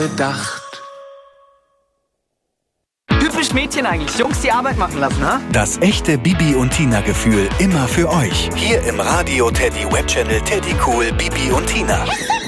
Gedacht. Typisch Mädchen eigentlich. Jungs die Arbeit machen lassen, ha? Das echte Bibi und Tina-Gefühl immer für euch. Hier im Radio Teddy Web Channel Teddy Cool Bibi und Tina.